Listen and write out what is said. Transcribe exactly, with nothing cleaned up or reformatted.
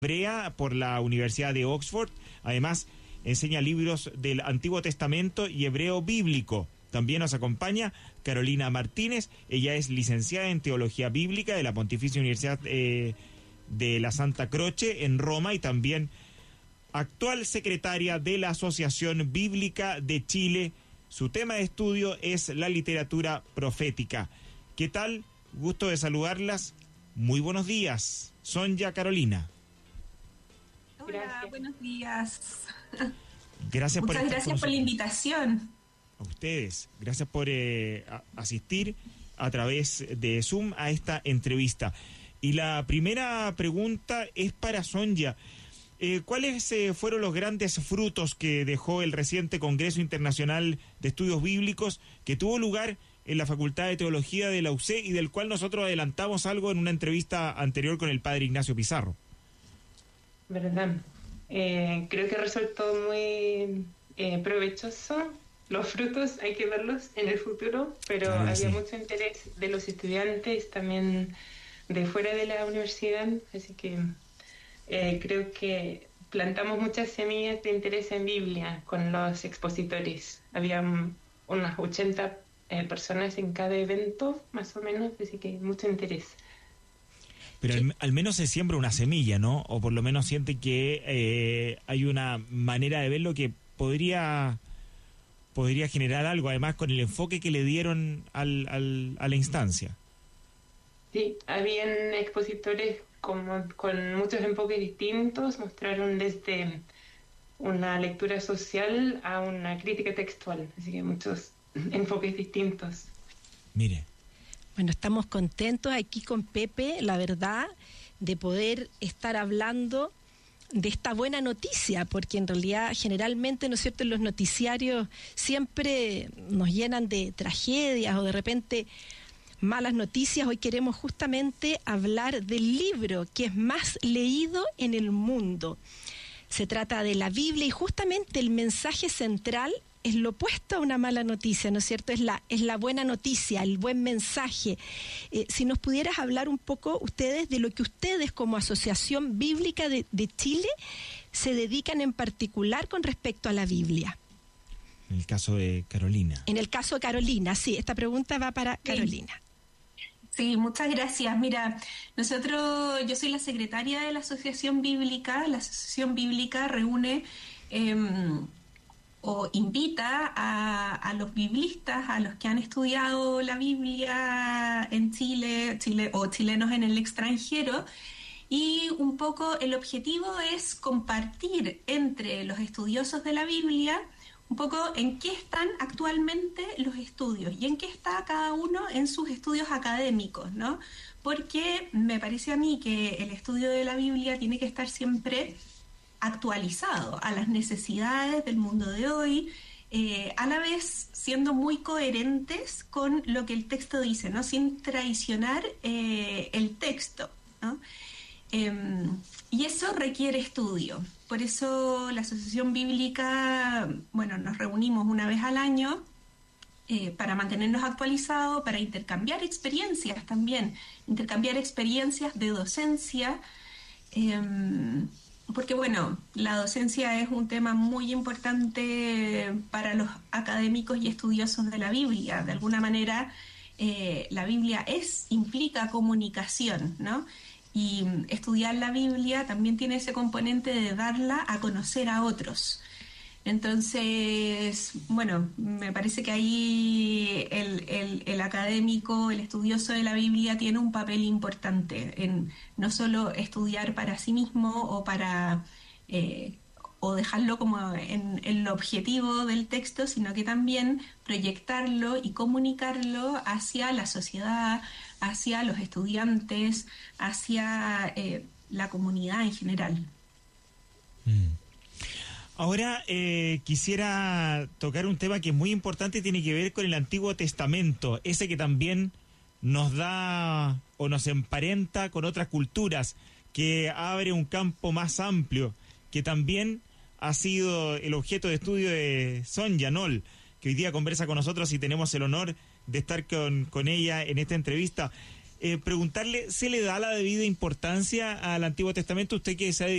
hebrea por la Universidad de Oxford. Además, enseña libros del Antiguo Testamento y hebreo bíblico. También nos acompaña Carolina Martínez. Ella es licenciada en Teología Bíblica de la Pontificia Universidad eh, de la Santa Croce en Roma y también actual secretaria de la Asociación Bíblica de Chile. Su tema de estudio es la literatura profética. ¿Qué tal? Gusto de saludarlas. Muy buenos días. Sonia, Carolina. Hola, gracias. Buenos días. Gracias Muchas por gracias por la invitación. A ustedes, gracias por eh, a, asistir a través de Zoom a esta entrevista. Y la primera pregunta es para Sonia. Eh, ¿Cuáles eh, fueron los grandes frutos que dejó el reciente Congreso Internacional de Estudios Bíblicos que tuvo lugar en la Facultad de Teología de la U C y del cual nosotros adelantamos algo en una entrevista anterior con el padre Ignacio Pizarro? ¿Verdad? Eh, creo que resultó muy eh, provechoso. Los frutos hay que verlos en el futuro, pero claro, había sí. mucho interés de los estudiantes, también de fuera de la universidad, así que eh, creo que plantamos muchas semillas de interés en Biblia con los expositores. Había unas ochenta eh, personas en cada evento, más o menos, así que mucho interés. Pero al, al menos se siembra una semilla, ¿no? O por lo menos siente que eh, hay una manera de verlo que podría podría generar algo, además con el enfoque que le dieron al, al, a la instancia. Sí, habían expositores como, con muchos enfoques distintos, mostraron desde una lectura social a una crítica textual, así que muchos enfoques distintos. Mire. Bueno, estamos contentos aquí con Pepe, la verdad, de poder estar hablando de esta buena noticia, porque en realidad generalmente, ¿no es cierto?, en los noticiarios siempre nos llenan de tragedias o de repente malas noticias. Hoy queremos justamente hablar del libro que es más leído en el mundo. Se trata de la Biblia y justamente el mensaje central es lo opuesto a una mala noticia, ¿no es cierto? Es la, es la buena noticia, el buen mensaje. Eh, si nos pudieras hablar un poco ustedes de lo que ustedes como Asociación Bíblica de, de Chile se dedican en particular con respecto a la Biblia. En el caso de Carolina. En el caso de Carolina, sí, esta pregunta va para sí. Carolina. Sí, muchas gracias. Mira, nosotros, yo soy la secretaria de la Asociación Bíblica. La Asociación Bíblica reúne eh, o invita a, a los biblistas, a los que han estudiado la Biblia en Chile, Chile o chilenos en el extranjero, y un poco el objetivo es compartir entre los estudiosos de la Biblia un poco en qué están actualmente los estudios y en qué está cada uno en sus estudios académicos, ¿no? Porque me parece a mí que el estudio de la Biblia tiene que estar siempre actualizado a las necesidades del mundo de hoy, eh, a la vez siendo muy coherentes con lo que el texto dice, ¿no? Sin traicionar eh, el texto, ¿no? Eh, y eso requiere estudio. Por eso la Asociación Bíblica, bueno, nos reunimos una vez al año eh, para mantenernos actualizados, para intercambiar experiencias también, intercambiar experiencias de docencia, eh, porque bueno, la docencia es un tema muy importante para los académicos y estudiosos de la Biblia. De alguna manera, eh, la Biblia es, implica comunicación, ¿no? Y estudiar la Biblia también tiene ese componente de darla a conocer a otros. Entonces, bueno, me parece que ahí el, el, el académico, el estudioso de la Biblia tiene un papel importante en no solo estudiar para sí mismo o para eh, o dejarlo como en, en el objetivo del texto, sino que también proyectarlo y comunicarlo hacia la sociedad, hacia los estudiantes, hacia eh, la comunidad en general. Mm. Ahora eh, quisiera tocar un tema que es muy importante y tiene que ver con el Antiguo Testamento, ese que también nos da o nos emparenta con otras culturas, que abre un campo más amplio, que también ha sido el objeto de estudio de Sonia Nol, que hoy día conversa con nosotros y tenemos el honor de estar con, con ella en esta entrevista. eh, preguntarle, ¿se le da la debida importancia al Antiguo Testamento? Usted que se ha